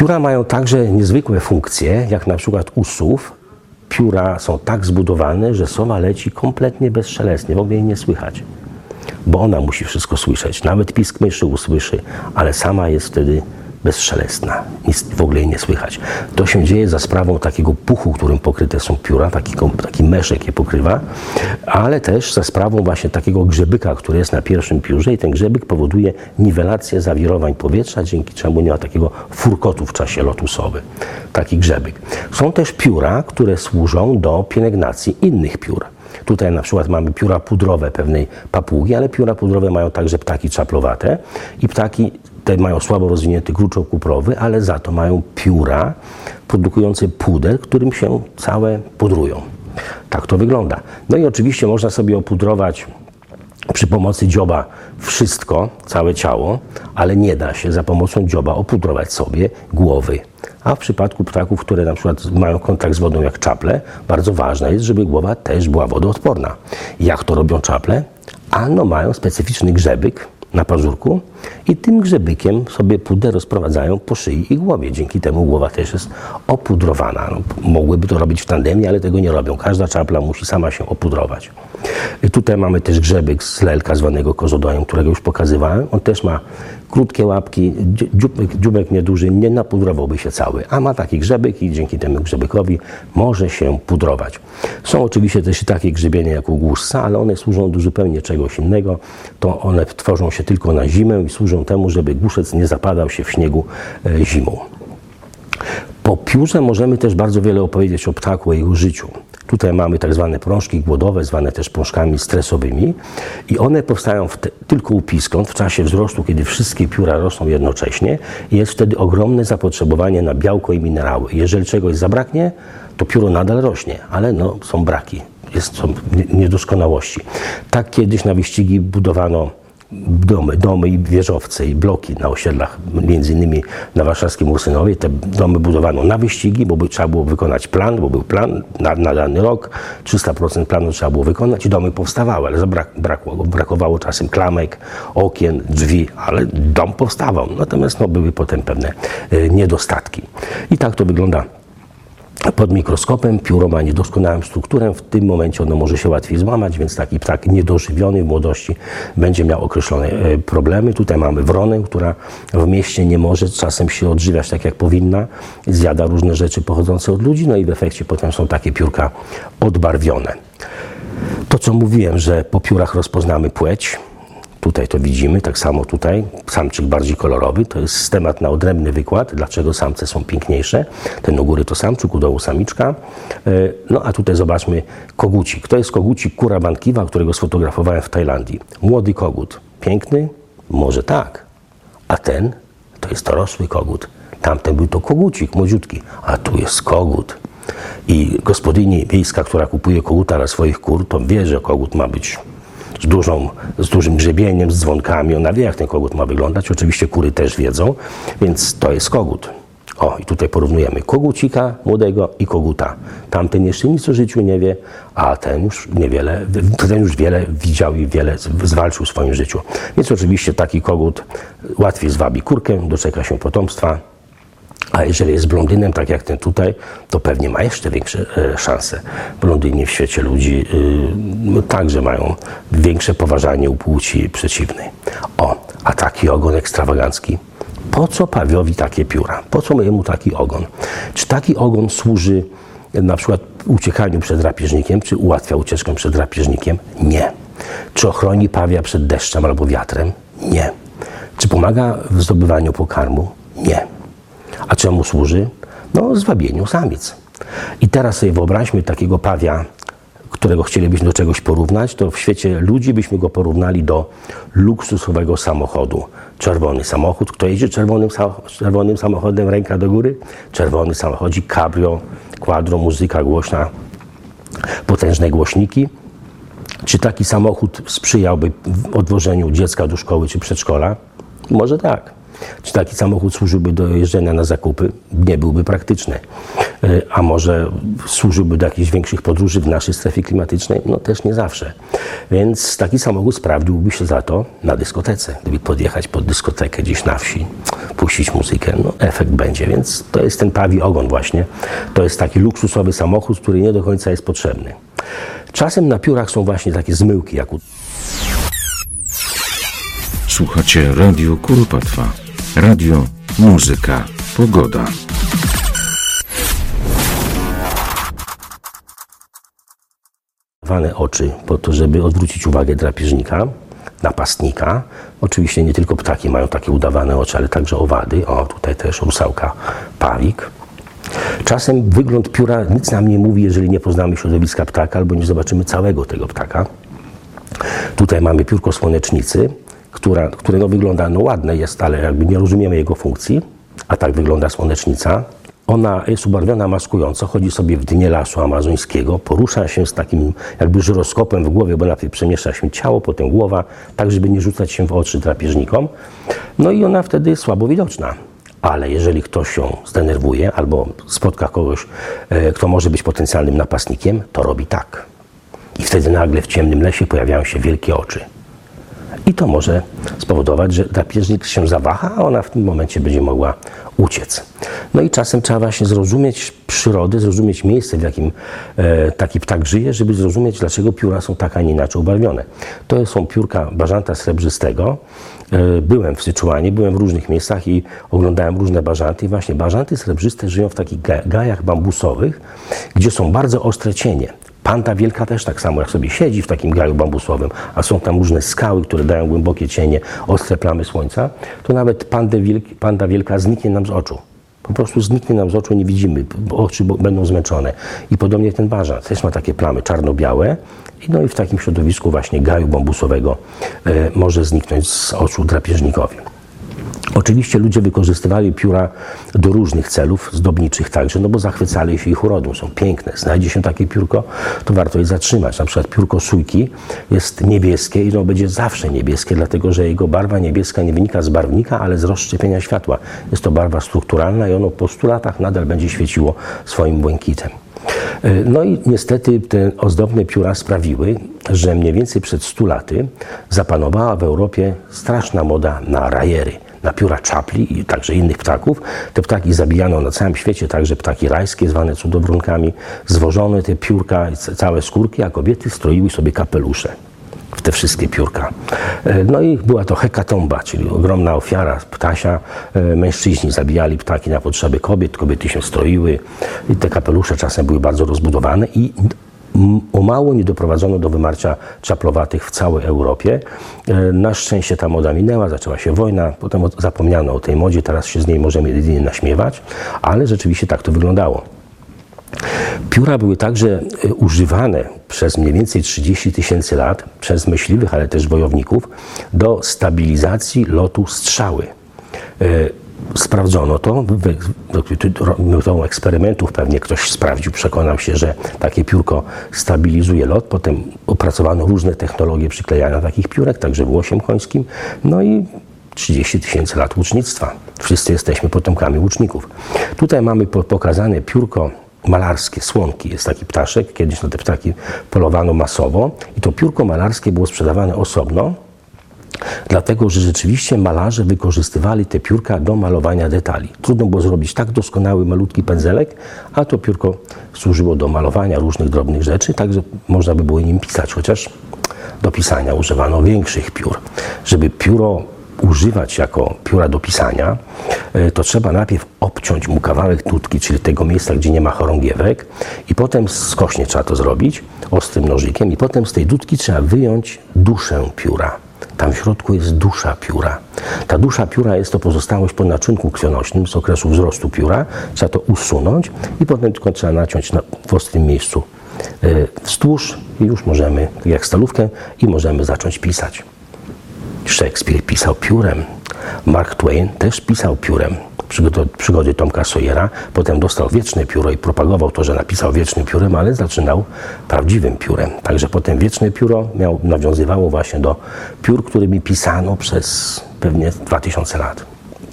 Pióra mają także niezwykłe funkcje, jak na przykład u sów. Pióra są tak zbudowane, że sowa leci kompletnie bezszelestnie, w ogóle jej nie słychać. Bo ona musi wszystko słyszeć. Nawet pisk myszy usłyszy, ale sama jest wtedy bezszelestna. Nic w ogóle jej nie słychać. To się dzieje za sprawą takiego puchu, którym pokryte są pióra, taki meszek je pokrywa, ale też za sprawą właśnie takiego grzebyka, który jest na pierwszym piórze i ten grzebyk powoduje niwelację zawirowań powietrza, dzięki czemu nie ma takiego furkotu w czasie lotu sowy. Taki grzebyk. Są też pióra, które służą do pielęgnacji innych piór. Tutaj na przykład mamy pióra pudrowe pewnej papugi, ale pióra pudrowe mają także ptaki czaplowate i ptaki te mają słabo rozwinięty kruczok kuprowy, ale za to mają pióra produkujące puder, którym się całe pudrują. Tak to wygląda. No i oczywiście można sobie opudrować przy pomocy dzioba wszystko, całe ciało, ale nie da się za pomocą dzioba opudrować sobie głowy. A w przypadku ptaków, które na przykład mają kontakt z wodą jak czaple, bardzo ważne jest, żeby głowa też była wodoodporna. Jak to robią czaple? Ano mają specyficzny grzebyk na pazurku i tym grzebykiem sobie puder rozprowadzają po szyi i głowie. Dzięki temu głowa też jest opudrowana. No, mogłyby to robić w tandemie, ale tego nie robią. Każda czapla musi sama się opudrować. Tutaj mamy też grzebyk z lelka zwanego kozodojem, którego już pokazywałem. On też ma krótkie łapki, dzióbek nieduży, nie napudrowałby się cały, a ma taki grzebyk i dzięki temu grzebykowi może się pudrować. Są oczywiście też i takie grzebienie jak u głuszca, ale one służą do zupełnie czegoś innego. To one tworzą się tylko na zimę i służą temu, żeby głuszec nie zapadał się w śniegu zimą. Po piórze możemy też bardzo wiele opowiedzieć o ptaku, o jego życiu. Tutaj mamy tak zwane prążki głodowe, zwane też prążkami stresowymi i one powstają tylko u piskląt w czasie wzrostu, kiedy wszystkie pióra rosną jednocześnie i jest wtedy ogromne zapotrzebowanie na białko i minerały. Jeżeli czegoś zabraknie, to pióro nadal rośnie, ale no, są braki, są niedoskonałości. Tak kiedyś na wyścigi budowano domy i wieżowce i bloki na osiedlach, między innymi na warszawskim Ursynowie. Te domy budowano na wyścigi, bo trzeba było wykonać plan, bo był plan na dany rok, 300% planu trzeba było wykonać i domy powstawały, ale brakowało czasem klamek, okien, drzwi, ale dom powstawał. Natomiast no, były potem pewne niedostatki. I tak to wygląda. Pod mikroskopem pióro ma niedoskonałą strukturę, w tym momencie ono może się łatwiej złamać, więc taki ptak niedożywiony w młodości będzie miał określone problemy. Tutaj mamy wronę, która w mieście nie może czasem się odżywiać tak jak powinna, zjada różne rzeczy pochodzące od ludzi, no i w efekcie potem są takie piórka odbarwione. To co mówiłem, że po piórach rozpoznamy płeć. Tutaj to widzimy, tak samo tutaj, samczyk bardziej kolorowy, to jest temat na odrębny wykład, dlaczego samce są piękniejsze. Ten u góry to samczyk, u dołu samiczka. No a tutaj zobaczmy kogucik. To jest kogucik kura bankiwa, którego sfotografowałem w Tajlandii. Młody kogut. Piękny? Może tak. A ten to jest dorosły kogut. Tamten był to kogucik, młodziutki, a tu jest kogut. I gospodyni wiejska, która kupuje koguta dla swoich kur, to wie, że kogut ma być z dużym grzebieniem, z dzwonkami. Ona wie, jak ten kogut ma wyglądać. Oczywiście kury też wiedzą, więc to jest kogut. O, i tutaj porównujemy kogucika młodego i koguta. Tamten jeszcze nic o życiu nie wie, a ten już wiele widział i wiele zwalczył w swoim życiu. Więc oczywiście taki kogut łatwiej zwabi kurkę, doczeka się potomstwa. A jeżeli jest blondynem, tak jak ten tutaj, to pewnie ma jeszcze większe szanse. Blondyni w świecie ludzi także mają większe poważanie u płci przeciwnej. O, a taki ogon ekstrawagancki. Po co pawiowi takie pióra? Po co jemu taki ogon? Czy taki ogon służy na przykład uciekaniu przed drapieżnikiem, czy ułatwia ucieczkę przed drapieżnikiem? Nie. Czy ochroni pawia przed deszczem albo wiatrem? Nie. Czy pomaga w zdobywaniu pokarmu? Nie. A czemu służy? No, zwabieniu samic. I teraz sobie wyobraźmy takiego pawia, którego chcielibyśmy do czegoś porównać, to w świecie ludzi byśmy go porównali do luksusowego samochodu. Czerwony samochód. Kto jeździ czerwonym samochodem, ręka do góry? Czerwony samochodzik, cabrio, quadro, muzyka głośna, potężne głośniki. Czy taki samochód sprzyjałby odwożeniu dziecka do szkoły czy przedszkola? Może tak. Czy taki samochód służyłby do jeżdżenia na zakupy? Nie byłby praktyczny. A może służyłby do jakichś większych podróży w naszej strefie klimatycznej? No też nie zawsze. Więc taki samochód sprawdziłby się za to na dyskotece. Gdyby podjechać pod dyskotekę gdzieś na wsi, puścić muzykę, no efekt będzie. Więc to jest ten prawi ogon właśnie. To jest taki luksusowy samochód, który nie do końca jest potrzebny. Czasem na piórach są właśnie takie zmyłki, jak u... Słuchacie Radio Kuropatwa. Radio, muzyka, pogoda. Oczy po to, żeby odwrócić uwagę drapieżnika, napastnika. Oczywiście nie tylko ptaki mają takie udawane oczy, ale także owady. O, tutaj też rusałka, pawik. Czasem wygląd pióra nic nam nie mówi, jeżeli nie poznamy środowiska ptaka albo nie zobaczymy całego tego ptaka. Tutaj mamy piórko słonecznicy, które no wygląda, no ładne jest, ale jakby nie rozumiemy jego funkcji, a tak wygląda słonecznica. Ona jest ubarwiona maskująco, chodzi sobie w dnie lasu amazońskiego, porusza się z takim jakby żyroskopem w głowie, bo najpierw przemieszcza się ciało, potem głowa, tak żeby nie rzucać się w oczy drapieżnikom. No i ona wtedy jest słabo widoczna. Ale jeżeli ktoś się zdenerwuje albo spotka kogoś, kto może być potencjalnym napastnikiem, to robi tak. I wtedy nagle w ciemnym lesie pojawiają się wielkie oczy. I to może spowodować, że drapieżnik się zawaha, a ona w tym momencie będzie mogła uciec. No i czasem trzeba właśnie zrozumieć przyrodę, zrozumieć miejsce, w jakim taki ptak żyje, żeby zrozumieć, dlaczego pióra są tak, a nie inaczej ubarwione. To są piórka bażanta srebrzystego. Byłem w Syczuanie, byłem w różnych miejscach i oglądałem różne bażanty. I właśnie bażanty srebrzyste żyją w takich gajach bambusowych, gdzie są bardzo ostre cienie. Panda wielka też tak samo, jak sobie siedzi w takim gaju bambusowym, a są tam różne skały, które dają głębokie cienie, ostre plamy słońca, to nawet panda wielka zniknie nam z oczu. Po prostu zniknie nam z oczu, nie widzimy, bo oczy będą zmęczone. I podobnie ten bażant też ma takie plamy czarno-białe. No i w takim środowisku właśnie gaju bambusowego może zniknąć z oczu drapieżnikowi. Oczywiście ludzie wykorzystywali pióra do różnych celów, zdobniczych także, no bo zachwycali się ich urodą, są piękne. Znajdzie się takie piórko, to warto je zatrzymać. Na przykład piórko sójki jest niebieskie i ono będzie zawsze niebieskie, dlatego że jego barwa niebieska nie wynika z barwnika, ale z rozszczepienia światła. Jest to barwa strukturalna i ono po 100 latach nadal będzie świeciło swoim błękitem. No i niestety te ozdobne pióra sprawiły, że mniej więcej przed 100 laty zapanowała w Europie straszna moda na rajery, na pióra czapli i także innych ptaków. Te ptaki zabijano na całym świecie, także ptaki rajskie zwane cudowronkami, zwożone te piórka i całe skórki, a kobiety stroiły sobie kapelusze w te wszystkie piórka. No i była to hekatomba, czyli ogromna ofiara ptasia. Mężczyźni zabijali ptaki na potrzeby kobiet, kobiety się stroiły i te kapelusze czasem były bardzo rozbudowane i o mało nie doprowadzono do wymarcia czaplowatych w całej Europie. Na szczęście ta moda minęła, zaczęła się wojna, potem zapomniano o tej modzie, teraz się z niej możemy jedynie naśmiewać, ale rzeczywiście tak to wyglądało. Pióra były także używane przez mniej więcej 30 000 lat przez myśliwych, ale też wojowników do stabilizacji lotu strzały. Sprawdzono to, metodą eksperymentów pewnie ktoś sprawdził, przekonał się, że takie piórko stabilizuje lot. Potem opracowano różne technologie przyklejania takich piórek, także w łosiem końskim. No i 30 000 lat łucznictwa. Wszyscy jesteśmy potomkami łuczników. Tutaj mamy pokazane piórko malarskie, słonki. Jest taki ptaszek, kiedyś na te ptaki polowano masowo i to piórko malarskie było sprzedawane osobno, dlatego że rzeczywiście malarze wykorzystywali te piórka do malowania detali. Trudno było zrobić tak doskonały, malutki pędzelek, a to piórko służyło do malowania różnych drobnych rzeczy, także można by było nim pisać, chociaż do pisania używano większych piór. Żeby pióro używać jako pióra do pisania, to trzeba najpierw obciąć mu kawałek tutki, czyli tego miejsca, gdzie nie ma chorągiewek, i potem skośnie trzeba to zrobić ostrym nożykiem i potem z tej dudki trzeba wyjąć duszę pióra. Tam w środku jest dusza pióra. Ta dusza pióra jest to pozostałość po naczynku krwionośnym z okresu wzrostu pióra. Trzeba to usunąć i potem tylko trzeba naciąć w ostrym miejscu wzdłuż i już możemy, tak jak stalówkę, i możemy zacząć pisać. Szekspir pisał piórem. Mark Twain też pisał piórem. Przygody Tomka Sawyera. Potem dostał wieczne pióro i propagował to, że napisał wiecznym piórem, ale zaczynał prawdziwym piórem. Także potem wieczne pióro nawiązywało właśnie do piór, którymi pisano przez pewnie 2000 lat.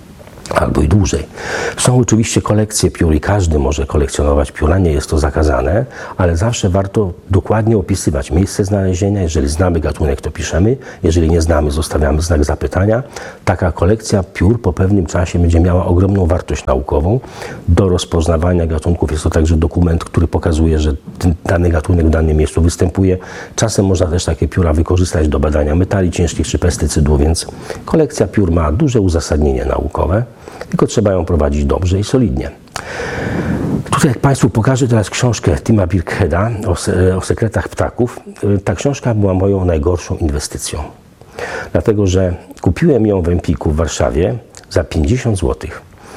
albo i dłużej. Są oczywiście kolekcje piór i każdy może kolekcjonować pióra, nie jest to zakazane, ale zawsze warto dokładnie opisywać miejsce znalezienia. Jeżeli znamy gatunek, to piszemy, jeżeli nie znamy, zostawiamy znak zapytania. Taka kolekcja piór po pewnym czasie będzie miała ogromną wartość naukową. Do rozpoznawania gatunków jest to także dokument, który pokazuje, że dany gatunek w danym miejscu występuje. Czasem można też takie pióra wykorzystać do badania metali ciężkich czy pestycydów, więc kolekcja piór ma duże uzasadnienie naukowe. Tylko trzeba ją prowadzić dobrze i solidnie. Tutaj jak Państwu pokażę teraz książkę Tima Birkheada o sekretach ptaków. Ta książka była moją najgorszą inwestycją. Dlatego, że kupiłem ją w Empiku w Warszawie za 50 zł.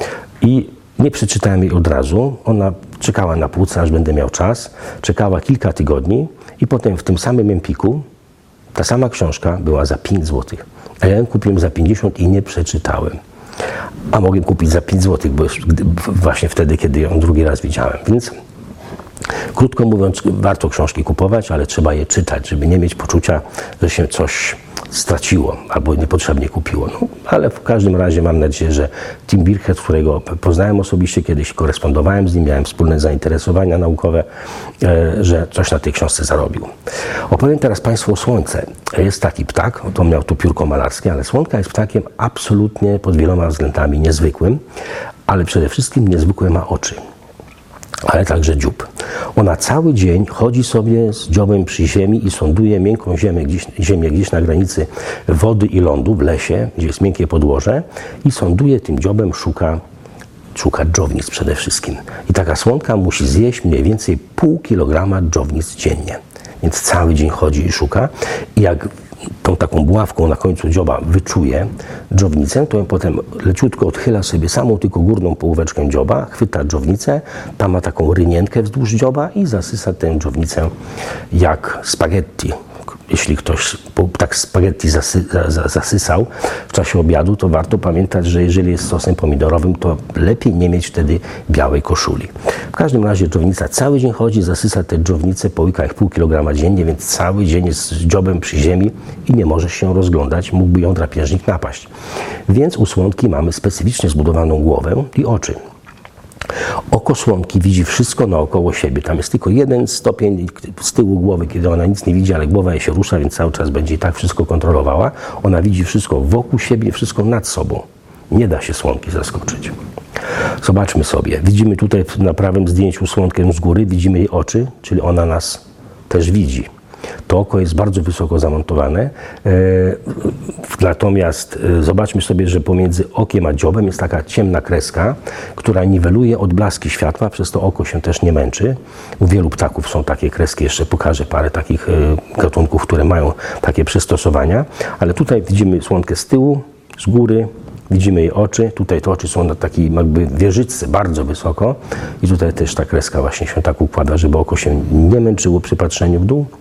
I nie przeczytałem jej od razu. Ona czekała na półce, aż będę miał czas. Czekała kilka tygodni i potem w tym samym Empiku ta sama książka była za 5 zł. A ja ją kupiłem za 50 i nie przeczytałem. A mogłem kupić za 5 zł, bo właśnie wtedy, kiedy ją drugi raz widziałem. Więc krótko mówiąc, warto książki kupować, ale trzeba je czytać, żeby nie mieć poczucia, że się coś straciło albo niepotrzebnie kupiło. No, ale w każdym razie mam nadzieję, że Tim Birkhead, którego poznałem osobiście, kiedyś korespondowałem z nim, miałem wspólne zainteresowania naukowe, że coś na tej książce zarobił. Opowiem teraz Państwu o słonce. Jest taki ptak, to miał tu piórko malarskie, ale słonka jest ptakiem absolutnie pod wieloma względami niezwykłym, ale przede wszystkim niezwykłe ma oczy, ale także dziób. Ona cały dzień chodzi sobie z dziobem przy ziemi i sonduje miękką ziemię gdzieś na granicy wody i lądu w lesie, gdzie jest miękkie podłoże i sonduje tym dziobem, szuka dżownic przede wszystkim. I taka słonka musi zjeść mniej więcej pół kilograma dżownic dziennie. Więc cały dzień chodzi i szuka. I jak tą taką buławką na końcu dzioba wyczuje dżownicę, to ją potem leciutko odchyla sobie samą tylko górną połóweczkę dzioba, chwyta dżownicę, tam ma taką rynienkę wzdłuż dzioba i zasysa tę dżownicę jak spaghetti. Jeśli ktoś tak spaghetti zasysał w czasie obiadu, to warto pamiętać, że jeżeli jest sosem pomidorowym, to lepiej nie mieć wtedy białej koszuli. W każdym razie dżownica cały dzień chodzi, zasysa te dżownice, połyka ich pół kilograma dziennie, więc cały dzień jest z dziobem przy ziemi i nie może się rozglądać, mógłby ją drapieżnik napaść. Więc u słonki mamy specyficznie zbudowaną głowę i oczy. Oko słonki widzi wszystko naokoło siebie. Tam jest tylko jeden stopień z tyłu głowy, kiedy ona nic nie widzi, ale głowa jej się rusza, więc cały czas będzie i tak wszystko kontrolowała. Ona widzi wszystko wokół siebie, wszystko nad sobą. Nie da się słonki zaskoczyć. Zobaczmy sobie. Widzimy tutaj na prawym zdjęciu słonkę z góry, widzimy jej oczy, czyli ona nas też widzi. To oko jest bardzo wysoko zamontowane, natomiast zobaczmy sobie, że pomiędzy okiem a dziobem jest taka ciemna kreska, która niweluje odblaski światła, przez to oko się też nie męczy. U wielu ptaków są takie kreski, jeszcze pokażę parę takich gatunków, które mają takie przystosowania, ale tutaj widzimy słonkę z tyłu, z góry, widzimy jej oczy, tutaj te oczy są na takiej jakby wieżyczce bardzo wysoko i tutaj też ta kreska właśnie się tak układa, żeby oko się nie męczyło przy patrzeniu w dół.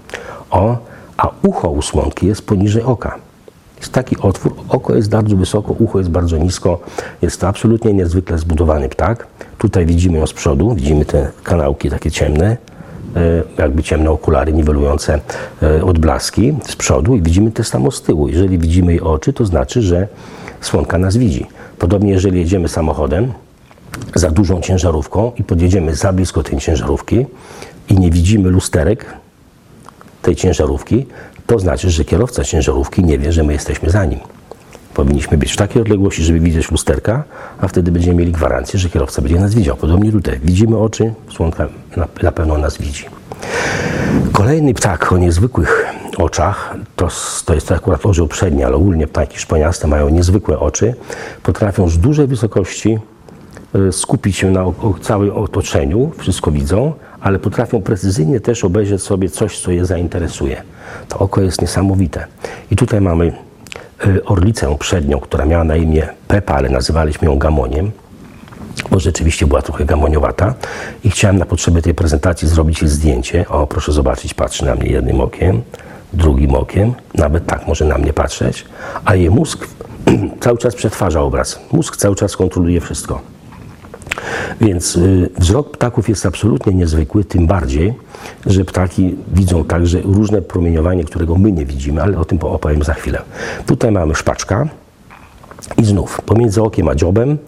A ucho u słonki jest poniżej oka. Jest taki otwór, oko jest bardzo wysoko, ucho jest bardzo nisko. Jest to absolutnie niezwykle zbudowany ptak. Tutaj widzimy ją z przodu, widzimy te kanałki takie ciemne, jakby ciemne okulary niwelujące odblaski z przodu i widzimy to samo z tyłu. Jeżeli widzimy jej oczy, to znaczy, że słonka nas widzi. Podobnie jeżeli jedziemy samochodem za dużą ciężarówką i podjedziemy za blisko tej ciężarówki i nie widzimy lusterek tej ciężarówki, to znaczy, że kierowca ciężarówki nie wie, że my jesteśmy za nim. Powinniśmy być w takiej odległości, żeby widzieć lusterka, a wtedy będziemy mieli gwarancję, że kierowca będzie nas widział. Podobnie tutaj widzimy oczy, słonka na pewno nas widzi. Kolejny ptak o niezwykłych oczach, to jest akurat orzeł przedni, ale ogólnie ptaki szponiaste mają niezwykłe oczy. Potrafią z dużej wysokości skupić się na całym otoczeniu, wszystko widzą, ale potrafią precyzyjnie też obejrzeć sobie coś, co je zainteresuje. To oko jest niesamowite. I tutaj mamy orlicę przednią, która miała na imię Pepa, ale nazywaliśmy ją gamoniem, bo rzeczywiście była trochę gamoniowata i chciałem na potrzeby tej prezentacji zrobić jej zdjęcie. O, proszę zobaczyć, patrzy na mnie jednym okiem, drugim okiem, nawet tak może na mnie patrzeć, a jej mózg cały czas przetwarza obraz. Mózg cały czas kontroluje wszystko. Więc wzrok ptaków jest absolutnie niezwykły, tym bardziej, że ptaki widzą także różne promieniowanie, którego my nie widzimy, ale o tym opowiem za chwilę. Tutaj mamy szpaczka i znów pomiędzy okiem a dziobem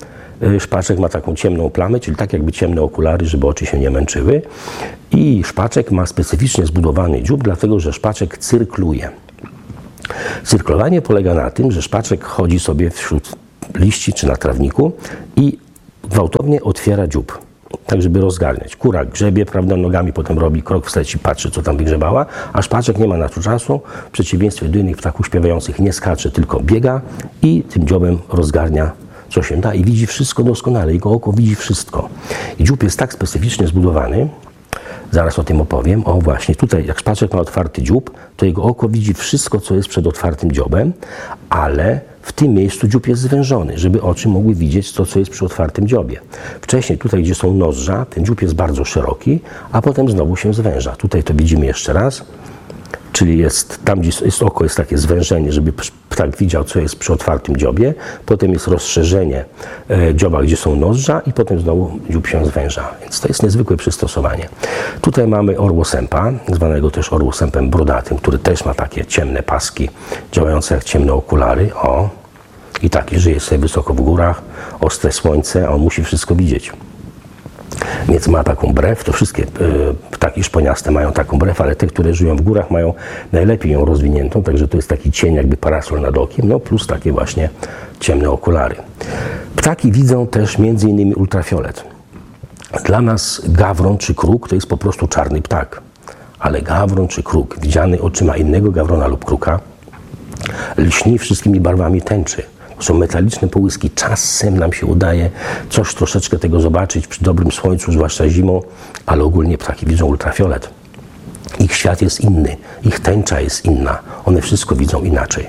Szpaczek ma taką ciemną plamę, czyli tak jakby ciemne okulary, żeby oczy się nie męczyły. I szpaczek ma specyficznie zbudowany dziób, dlatego że szpaczek cyrkluje. Cyrklowanie polega na tym, że szpaczek chodzi sobie wśród liści czy na trawniku i gwałtownie otwiera dziób, tak żeby rozgarniać. Kura grzebie, prawda, nogami, potem robi krok wstecz i patrzy, co tam wygrzebała, a szpaczek nie ma na to czasu. W przeciwieństwie do innych ptaków śpiewających nie skacze, tylko biega i tym dziobem rozgarnia, co się da i widzi wszystko doskonale. Jego oko widzi wszystko. I dziób jest tak specyficznie zbudowany, zaraz o tym opowiem. O właśnie, tutaj jak szpaczek ma otwarty dziób, to jego oko widzi wszystko, co jest przed otwartym dziobem, ale w tym miejscu dziób jest zwężony, żeby oczy mogły widzieć to, co jest przy otwartym dziobie. Wcześniej tutaj, gdzie są nozdrza, ten dziób jest bardzo szeroki, a potem znowu się zwęża. Tutaj to widzimy jeszcze raz. Czyli jest, tam, gdzie jest oko, jest takie zwężenie, żeby ptak widział, co jest przy otwartym dziobie. Potem jest rozszerzenie dzioba, gdzie są nozdrza i potem znowu dziób się zwęża. Więc to jest niezwykłe przystosowanie. Tutaj mamy orłosępa, zwanego też orłosępem brodatym, który też ma takie ciemne paski, działające jak ciemne okulary. O, i taki żyje sobie wysoko w górach, ostre słońce, a on musi wszystko widzieć. Więc ma taką brew, to wszystkie ptaki szponiaste mają taką brew, ale te, które żyją w górach, mają najlepiej ją rozwiniętą, także to jest taki cień, jakby parasol nad okiem, no plus takie właśnie ciemne okulary. Ptaki widzą też między innymi ultrafiolet. Dla nas gawron czy kruk to jest po prostu czarny ptak, ale gawron czy kruk widziany oczyma innego gawrona lub kruka lśni wszystkimi barwami tęczy. Są metaliczne połyski. Czasem nam się udaje coś troszeczkę tego zobaczyć przy dobrym słońcu, zwłaszcza zimą, ale ogólnie ptaki widzą ultrafiolet. Ich świat jest inny, ich tęcza jest inna. One wszystko widzą inaczej.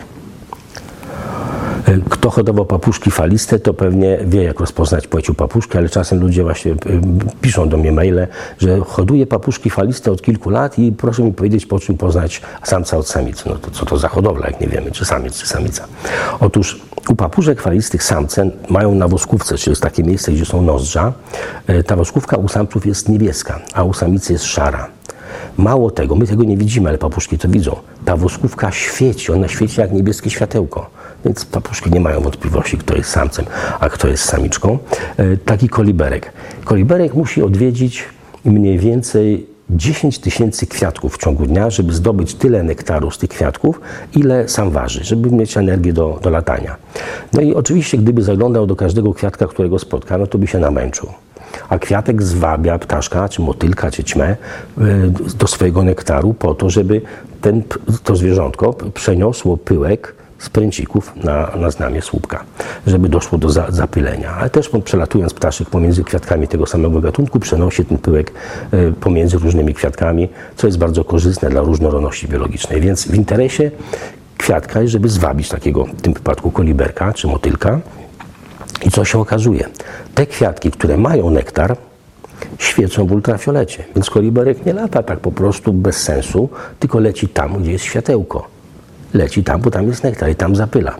Kto hodował papuszki faliste, to pewnie wie, jak rozpoznać płecią papuszki, ale czasem ludzie właśnie piszą do mnie maile, że hoduję papuszki faliste od kilku lat i proszę mi powiedzieć, po czym poznać samca od samicy. No to co to za hodowla, jak nie wiemy, czy samiec, czy samica. Otóż u papuszek falistych samce mają na woskówce, czyli jest takie miejsce, gdzie są nozdrza. Ta woskówka u samców jest niebieska, a u samicy jest szara. Mało tego, my tego nie widzimy, ale papuszki to widzą. Ta woskówka świeci, ona świeci jak niebieskie światełko. Więc papuszki nie mają wątpliwości, kto jest samcem, a kto jest samiczką. Taki koliberek. Koliberek musi odwiedzić mniej więcej 10 000 kwiatków w ciągu dnia, żeby zdobyć tyle nektaru z tych kwiatków, ile sam waży, żeby mieć energię do latania. No i oczywiście, gdyby zaglądał do każdego kwiatka, którego spotka, no to by się namęczył. A kwiatek zwabia ptaszka, czy motylka, czy ćmę do swojego nektaru po to, żeby to zwierzątko przeniosło pyłek z pręcików na znamie słupka, żeby doszło do zapylenia. Ale też przelatując ptaszek pomiędzy kwiatkami tego samego gatunku, przenosi ten pyłek pomiędzy różnymi kwiatkami, co jest bardzo korzystne dla różnorodności biologicznej. Więc w interesie kwiatka jest, żeby zwabić takiego, w tym wypadku koliberka czy motylka. I co się okazuje? Te kwiatki, które mają nektar, świecą w ultrafiolecie. Więc koliberek nie lata tak po prostu bez sensu, tylko leci tam, gdzie jest światełko. Leci tam, bo tam jest nektar i tam zapyla.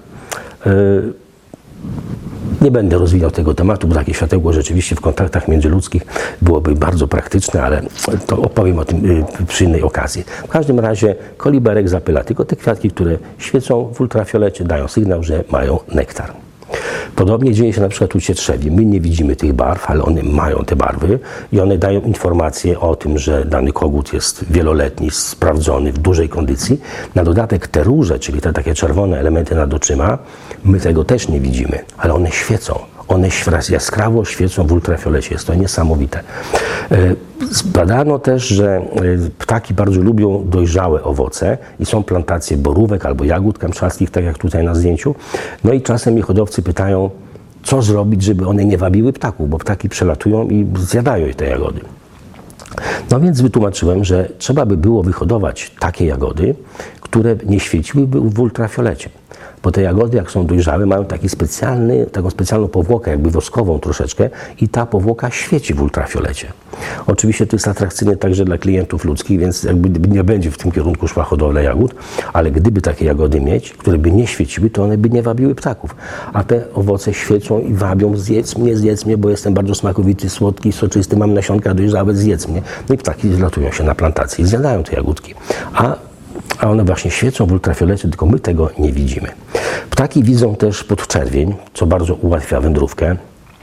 Nie będę rozwijał tego tematu, bo takie światełko rzeczywiście w kontaktach międzyludzkich byłoby bardzo praktyczne, ale to opowiem o tym przy innej okazji. W każdym razie koliberek zapyla tylko te kwiatki, które świecą w ultrafiolecie, dają sygnał, że mają nektar. Podobnie dzieje się na przykład u cietrzewi. My nie widzimy tych barw, ale one mają te barwy i one dają informację o tym, że dany kogut jest wieloletni, sprawdzony, w dużej kondycji. Na dodatek te róże, czyli te takie czerwone elementy nad oczyma, my tego też nie widzimy, ale one świecą. One jaskrawo świecą w ultrafiolecie. Jest to niesamowite. Zbadano też, że ptaki bardzo lubią dojrzałe owoce i są plantacje borówek albo jagód kamczackich, tak jak tutaj na zdjęciu. No i czasem ich hodowcy pytają, co zrobić, żeby one nie wabiły ptaków, bo ptaki przelatują i zjadają te jagody. No więc wytłumaczyłem, że trzeba by było wyhodować takie jagody, które nie świeciłyby w ultrafiolecie. Bo te jagody, jak są dojrzałe, mają taką specjalną powłokę, jakby woskową troszeczkę i ta powłoka świeci w ultrafiolecie. Oczywiście to jest atrakcyjne także dla klientów ludzkich, więc jakby nie będzie w tym kierunku szła hodowla jagód, ale gdyby takie jagody mieć, które by nie świeciły, to one by nie wabiły ptaków. A te owoce świecą i wabią, zjedz mnie, bo jestem bardzo smakowity, słodki, soczysty, mam nasionka dojrzałe, zjedz mnie. No i ptaki zlatują się na plantację i zjadają te jagódki. A one właśnie świecą w ultrafiolecie, tylko my tego nie widzimy. Ptaki widzą też podczerwień, co bardzo ułatwia wędrówkę.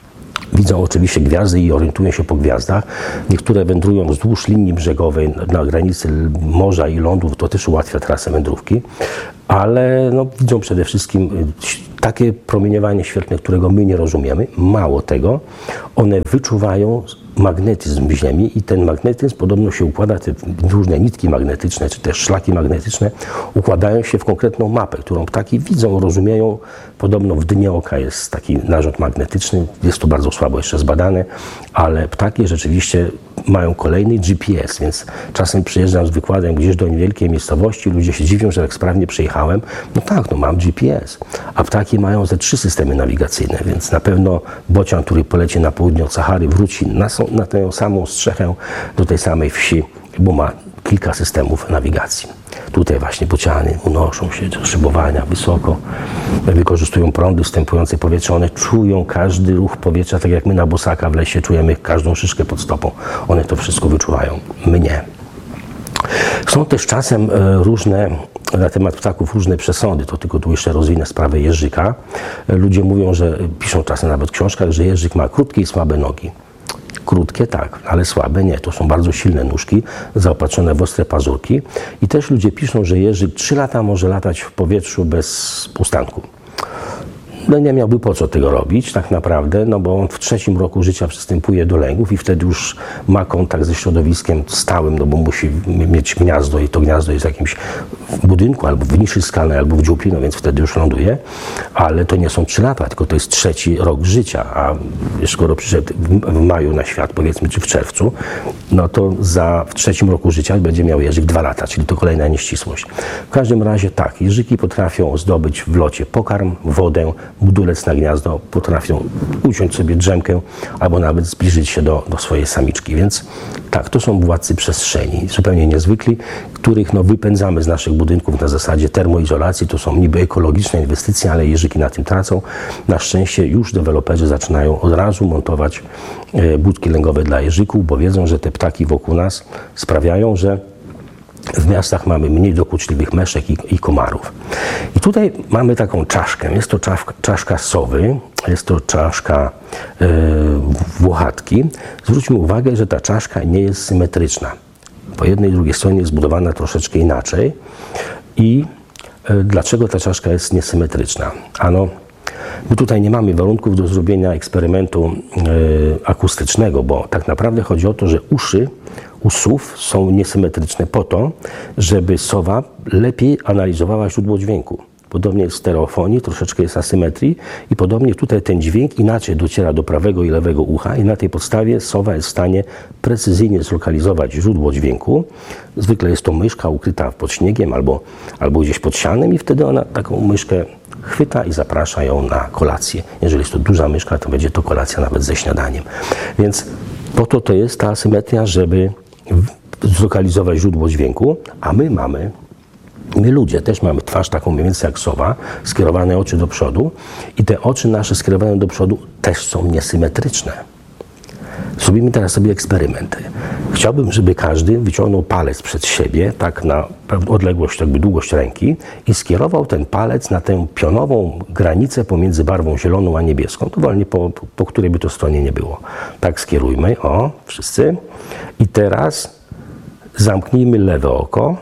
Widzą oczywiście gwiazdy i orientują się po gwiazdach. Niektóre wędrują wzdłuż linii brzegowej na granicy morza i lądów, to też ułatwia trasę wędrówki, ale no, widzą przede wszystkim takie promieniowanie świetlne, którego my nie rozumiemy. Mało tego, one wyczuwają magnetyzm Ziemi i ten magnetyzm podobno się układa, te różne nitki magnetyczne, czy też szlaki magnetyczne układają się w konkretną mapę, którą ptaki widzą, rozumieją. Podobno w dnie oka jest taki narząd magnetyczny, jest to bardzo słabo jeszcze zbadane, ale ptaki rzeczywiście mają kolejny GPS, więc czasem przyjeżdżam z wykładem gdzieś do niewielkiej miejscowości, ludzie się dziwią, że jak sprawnie przejechałem. No tak, no mam GPS, a ptaki mają ze 3 systemy nawigacyjne, więc na pewno bocian, który poleci na południe od Sahary, wróci na tę samą strzechę do tej samej wsi, bo ma kilka systemów nawigacji. Tutaj właśnie bociany unoszą się do szybowania wysoko, wykorzystują prądy wstępujące w powietrze, one czują każdy ruch powietrza, tak jak my na bosaka w lesie czujemy każdą szyszkę pod stopą. One to wszystko wyczuwają, my nie. Są też czasem różne, na temat ptaków różne przesądy, to tylko tu jeszcze rozwinę sprawę jeżyka. Ludzie mówią, że piszą czasem nawet w książkach, że jeżyk ma krótkie i słabe nogi. Krótkie tak, ale słabe nie. To są bardzo silne nóżki, zaopatrzone w ostre pazurki. I też ludzie piszą, że jeżyk 3 lata może latać w powietrzu bez ustanku. No nie miałby po co tego robić tak naprawdę, no bo on w 3. roku życia przystępuje do lęgów i wtedy już ma kontakt ze środowiskiem stałym, no bo musi mieć gniazdo i to gniazdo jest w jakimś budynku, albo w niszy skalnej, albo w dziupli, no więc wtedy już ląduje, ale to nie są 3 lata, tylko to jest 3. rok życia, a skoro przyszedł w maju na świat, powiedzmy, czy w czerwcu, no to w 3. roku życia będzie miał jeżyk 2 lata, czyli to kolejna nieścisłość. W każdym razie tak, jeżyki potrafią zdobyć w locie pokarm, wodę, budulec na gniazdo, potrafią uciąć sobie drzemkę albo nawet zbliżyć się do swojej samiczki. Więc tak, to są władcy przestrzeni, zupełnie niezwykli, których no, wypędzamy z naszych budynków na zasadzie termoizolacji. To są niby ekologiczne inwestycje, ale jeżyki na tym tracą. Na szczęście już deweloperzy zaczynają od razu montować budki lęgowe dla jeżyków, bo wiedzą, że te ptaki wokół nas sprawiają, że w miastach mamy mniej dokuczliwych meszek i komarów. I tutaj mamy taką czaszkę. Jest to czaszka sowy, jest to czaszka włochatki. Zwróćmy uwagę, że ta czaszka nie jest symetryczna. Po jednej i drugiej stronie jest zbudowana troszeczkę inaczej. I dlaczego ta czaszka jest niesymetryczna? Ano, my tutaj nie mamy warunków do zrobienia eksperymentu akustycznego, bo tak naprawdę chodzi o to, że uszy u sów są niesymetryczne po to, żeby sowa lepiej analizowała źródło dźwięku. Podobnie jest w stereofonii, troszeczkę jest asymetrii i podobnie tutaj ten dźwięk inaczej dociera do prawego i lewego ucha i na tej podstawie sowa jest w stanie precyzyjnie zlokalizować źródło dźwięku. Zwykle jest to myszka ukryta pod śniegiem albo gdzieś pod sianem i wtedy ona taką myszkę chwyta i zaprasza ją na kolację. Jeżeli jest to duża myszka, to będzie to kolacja nawet ze śniadaniem. Więc po to jest ta asymetria, żeby zlokalizować źródło dźwięku, a my ludzie też mamy twarz taką mniej więcej jak sowa, skierowane oczy do przodu i te oczy nasze skierowane do przodu też są niesymetryczne. Zrobimy teraz sobie eksperymenty. Chciałbym, żeby każdy wyciągnął palec przed siebie, tak na odległość, jakby długość ręki i skierował ten palec na tę pionową granicę pomiędzy barwą zieloną a niebieską, dowolnie po której by to stronie nie było. Tak skierujmy, wszyscy. I teraz zamknijmy lewe oko.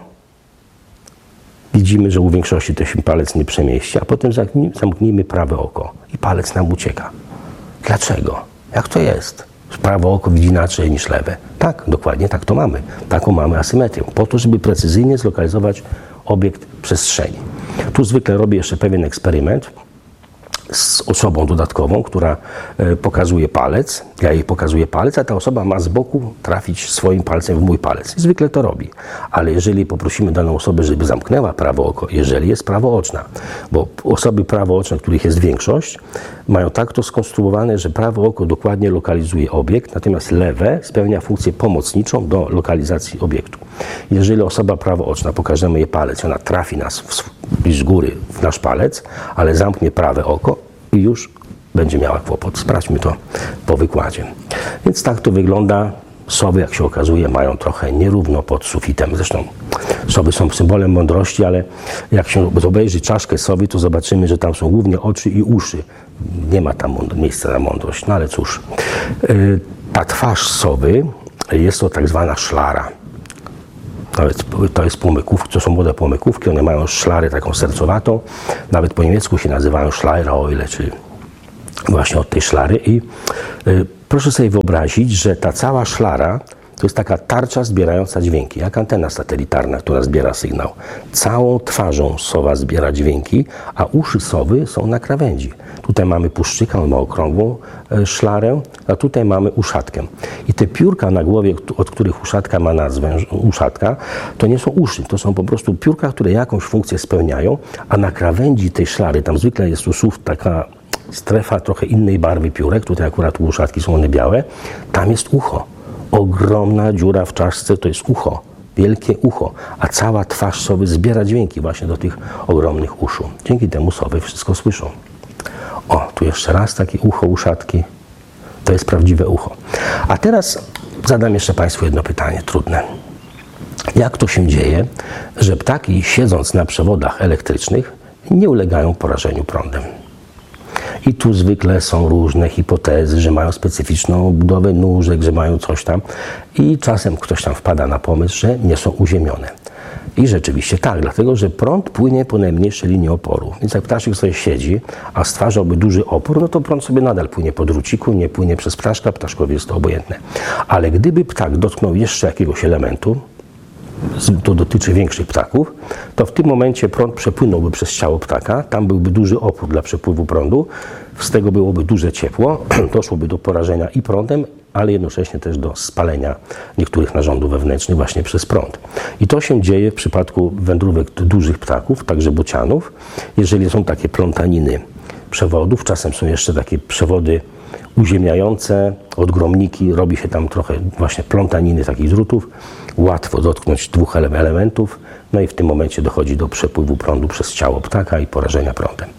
Widzimy, że u większości to się palec nie przemieści, a potem zamknijmy prawe oko i palec nam ucieka. Dlaczego? Jak to jest? Prawe oko widzi inaczej niż lewe. Tak, dokładnie tak to mamy. Taką mamy asymetrię. Po to, żeby precyzyjnie zlokalizować obiekt przestrzeni. Tu zwykle robię jeszcze pewien eksperyment z osobą dodatkową, która pokazuje palec. Ja jej pokazuję palec, a ta osoba ma z boku trafić swoim palcem w mój palec. I zwykle to robi. Ale jeżeli poprosimy daną osobę, żeby zamknęła prawe oko, jeżeli jest prawooczna, bo osoby prawooczne, których jest większość, mają tak to skonstruowane, że prawe oko dokładnie lokalizuje obiekt, natomiast lewe spełnia funkcję pomocniczą do lokalizacji obiektu. Jeżeli osoba prawooczna, pokażemy jej palec, ona trafi nas z góry w nasz palec, ale zamknie prawe oko i już będzie miała kłopot. Sprawdźmy to po wykładzie. Więc tak to wygląda. Sowy, jak się okazuje, mają trochę nierówno pod sufitem. Zresztą sowy są symbolem mądrości, ale jak się obejrzy czaszkę sowy, to zobaczymy, że tam są głównie oczy i uszy. Nie ma tam miejsca na mądrość, no ale cóż. Ta twarz sowy jest to tak zwana szlara. Nawet to jest płomykówki, to są młode płomykówki, one mają szlarę taką sercowatą. Nawet po niemiecku się nazywają Schleierhäule, czyli właśnie od tej szlary. I proszę sobie wyobrazić, że ta cała szlara to jest taka tarcza zbierająca dźwięki, jak antena satelitarna, która zbiera sygnał. Całą twarzą sowa zbiera dźwięki, a uszy sowy są na krawędzi. Tutaj mamy puszczyka, on ma okrągłą szlarę, a tutaj mamy uszatkę. I te piórka na głowie, od których uszatka ma nazwę uszatka, to nie są uszy, to są po prostu piórka, które jakąś funkcję spełniają, a na krawędzi tej szlary, tam zwykle jest u sów taka strefa trochę innej barwy piórek, tutaj akurat u uszatki są one białe, tam jest ucho. Ogromna dziura w czaszce to jest ucho, wielkie ucho, a cała twarz sowy zbiera dźwięki właśnie do tych ogromnych uszu. Dzięki temu sowy wszystko słyszą. O, tu jeszcze raz takie ucho uszatki. To jest prawdziwe ucho. A teraz zadam jeszcze Państwu jedno pytanie trudne. Jak to się dzieje, że ptaki, siedząc na przewodach elektrycznych, nie ulegają porażeniu prądem? I tu zwykle są różne hipotezy, że mają specyficzną budowę nóżek, że mają coś tam. I czasem ktoś tam wpada na pomysł, że nie są uziemione. I rzeczywiście tak, dlatego że prąd płynie po najmniejszej linii oporu. Więc jak ptaszek sobie siedzi, a stwarzałby duży opór, no to prąd sobie nadal płynie po druciku, nie płynie przez ptaszka, ptaszkowi jest to obojętne. Ale gdyby ptak dotknął jeszcze jakiegoś elementu, to dotyczy większych ptaków, to w tym momencie prąd przepłynąłby przez ciało ptaka, tam byłby duży opór dla przepływu prądu, z tego byłoby duże ciepło, doszłoby do porażenia i prądem, ale jednocześnie też do spalenia niektórych narządów wewnętrznych właśnie przez prąd. I to się dzieje w przypadku wędrówek dużych ptaków, także bocianów, jeżeli są takie plątaniny przewodów, czasem są jeszcze takie przewody uziemiające, odgromniki, robi się tam trochę właśnie plątaniny takich drutów, łatwo dotknąć dwóch elementów, no i w tym momencie dochodzi do przepływu prądu przez ciało ptaka i porażenia prądem.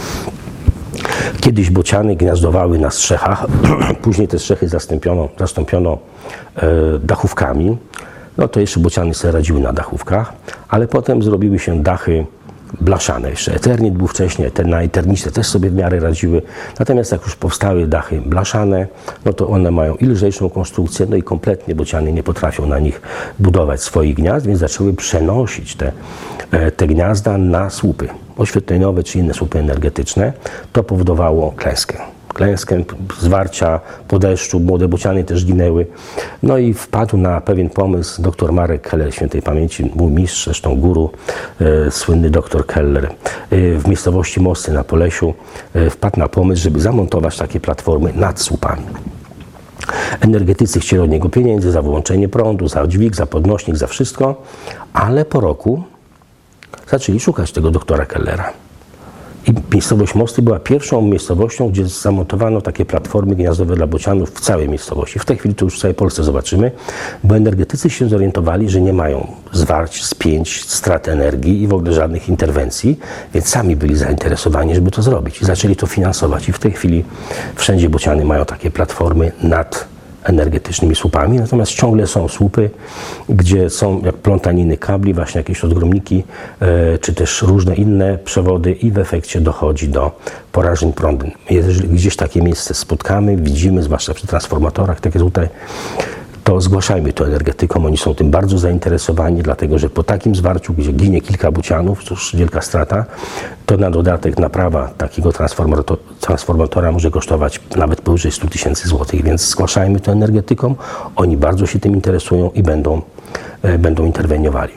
Kiedyś bociany gniazdowały na strzechach, później te strzechy zastąpiono dachówkami, no to jeszcze bociany sobie radziły na dachówkach, ale potem zrobiły się dachy blaszane. Jeszcze Eternit był wcześniej, na Eternicie też sobie w miarę radziły. Natomiast jak już powstały dachy blaszane, no to one mają i lżejszą konstrukcję, no i kompletnie bociany nie potrafią na nich budować swoich gniazd, więc zaczęły przenosić te gniazda na słupy oświetleniowe czy inne słupy energetyczne. To powodowało klęskę zwarcia po deszczu, młode bociany też ginęły. No i wpadł na pewien pomysł dr Marek Keller, świętej pamięci, mój mistrz, zresztą guru, słynny dr Keller, w miejscowości Mosty na Polesiu, wpadł na pomysł, żeby zamontować takie platformy nad słupami. Energetycy chcieli od niego pieniędzy za wyłączenie prądu, za dźwig, za podnośnik, za wszystko, ale po roku zaczęli szukać tego doktora Kellera. I miejscowość Mosty była pierwszą miejscowością, gdzie zamontowano takie platformy gniazdowe dla bocianów w całej miejscowości. W tej chwili to już w całej Polsce zobaczymy, bo energetycy się zorientowali, że nie mają zwarć, spięć, strat energii i w ogóle żadnych interwencji, więc sami byli zainteresowani, żeby to zrobić. I zaczęli to finansować. I w tej chwili wszędzie bociany mają takie platformy nad energetycznymi słupami, natomiast ciągle są słupy, gdzie są jak plątaniny kabli, właśnie jakieś odgromniki, czy też różne inne przewody i w efekcie dochodzi do porażeń prądem. Jeżeli gdzieś takie miejsce spotkamy, widzimy, zwłaszcza przy transformatorach, takie tutaj, to zgłaszajmy to energetykom, oni są tym bardzo zainteresowani, dlatego że po takim zwarciu, gdzie ginie kilka bocianów, cóż, wielka strata, to na dodatek naprawa takiego transformatora może kosztować nawet powyżej 100 000 złotych, więc zgłaszajmy to energetykom, oni bardzo się tym interesują i będą interweniowali.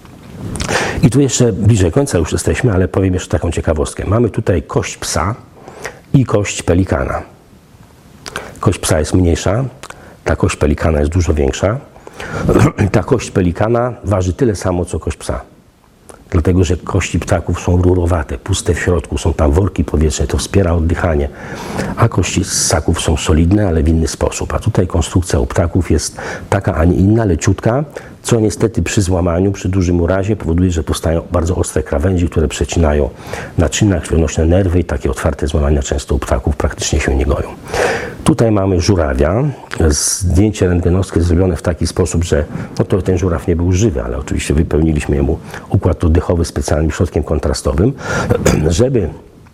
I tu jeszcze bliżej końca już jesteśmy, ale powiem jeszcze taką ciekawostkę. Mamy tutaj kość psa i kość pelikana. Kość psa jest mniejsza, ta kość pelikana jest dużo większa. Ta kość pelikana waży tyle samo, co kość psa. Dlatego, że kości ptaków są rurowate, puste w środku, są tam worki powietrzne, to wspiera oddychanie. A kości ssaków są solidne, ale w inny sposób. A tutaj konstrukcja u ptaków jest taka, a nie inna, leciutka, co niestety przy złamaniu, przy dużym urazie powoduje, że powstają bardzo ostre krawędzie, które przecinają naczynia krwionośne, nerwy i takie otwarte złamania często u ptaków praktycznie się nie goją. Tutaj mamy żurawia. Zdjęcie rentgenowskie zrobione w taki sposób, że to ten żuraw nie był żywy, ale oczywiście wypełniliśmy mu układ oddechowy specjalnym środkiem kontrastowym, żeby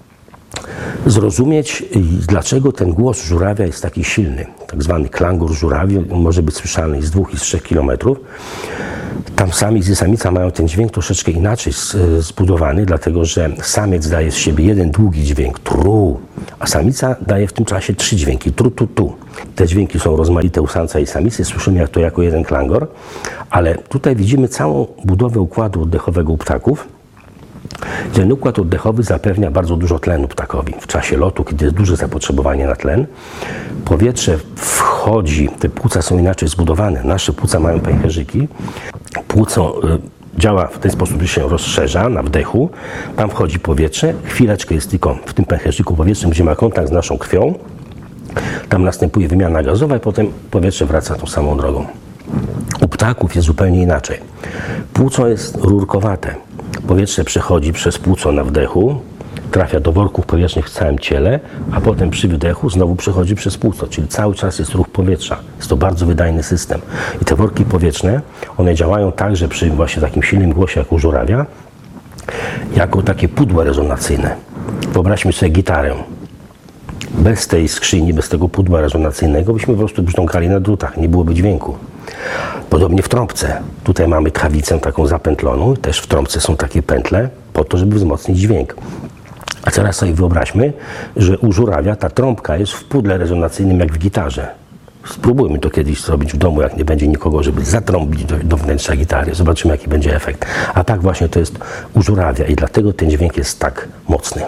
zrozumieć, dlaczego ten głos żurawia jest taki silny. Tak zwany klangur żurawi może być słyszalny z 2 i z 3 kilometrów. Tam samiec i samica mają ten dźwięk troszeczkę inaczej zbudowany, dlatego że samiec daje z siebie jeden długi dźwięk, tru, a samica daje w tym czasie 3 dźwięki, tru, tu, tu. Te dźwięki są rozmaite u samca i samicy, słyszymy to jako jeden klangor, ale tutaj widzimy całą budowę układu oddechowego u ptaków. Ten układ oddechowy zapewnia bardzo dużo tlenu ptakowi. W czasie lotu, kiedy jest duże zapotrzebowanie na tlen, powietrze wchodzi, te płuca są inaczej zbudowane. Nasze płuca mają pęcherzyki. Płuco działa w ten sposób, że się rozszerza na wdechu. Tam wchodzi powietrze. Chwileczkę jest tylko w tym pęcherzyku powietrzem, gdzie ma kontakt z naszą krwią. Tam następuje wymiana gazowa i potem powietrze wraca tą samą drogą. U ptaków jest zupełnie inaczej. Płuco jest rurkowate. Powietrze przechodzi przez płuco na wdechu, trafia do worków powietrznych w całym ciele, a potem przy wydechu znowu przechodzi przez płuco, czyli cały czas jest ruch powietrza. Jest to bardzo wydajny system. I te worki powietrzne, one działają tak, że przy właśnie takim silnym głosie jak u żurawia, jako takie pudło rezonacyjne. Wyobraźmy sobie gitarę. Bez tej skrzyni, bez tego pudła rezonacyjnego byśmy po prostu brzdąkali na drutach, nie byłoby dźwięku. Podobnie w trąbce. Tutaj mamy tchawicę taką zapętloną, też w trąbce są takie pętle po to, żeby wzmocnić dźwięk. A teraz sobie wyobraźmy, że u żurawia ta trąbka jest w pudle rezonacyjnym jak w gitarze. Spróbujmy to kiedyś zrobić w domu, jak nie będzie nikogo, żeby zatrąbić do wnętrza gitary. Zobaczymy, jaki będzie efekt. A tak właśnie to jest u żurawia i dlatego ten dźwięk jest tak mocny.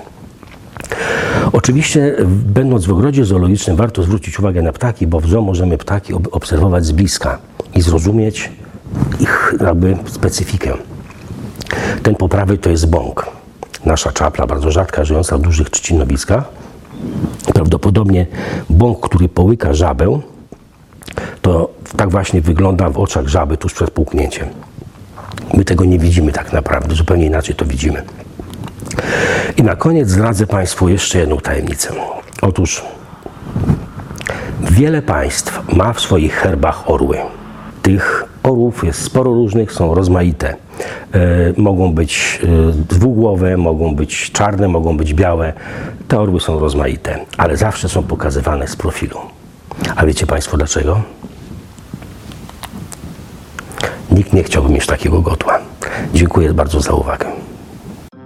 Oczywiście, będąc w ogrodzie zoologicznym, warto zwrócić uwagę na ptaki, bo w zoo możemy ptaki obserwować z bliska i zrozumieć ich jakby specyfikę. Ten po prawej to jest bąk. Nasza czapla, bardzo rzadka, żyjąca w dużych trzcinowiskach. Prawdopodobnie bąk, który połyka żabę, to tak właśnie wygląda w oczach żaby tuż przed połknięciem. My tego nie widzimy tak naprawdę, zupełnie inaczej to widzimy. I na koniec zdradzę Państwu jeszcze jedną tajemnicę. Otóż wiele państw ma w swoich herbach orły. Tych orłów jest sporo różnych, są rozmaite. Mogą być dwugłowe, mogą być czarne, mogą być białe. Te orły są rozmaite, ale zawsze są pokazywane z profilu. A wiecie Państwo dlaczego? Nikt nie chciałby mieć takiego godła. Dziękuję bardzo za uwagę.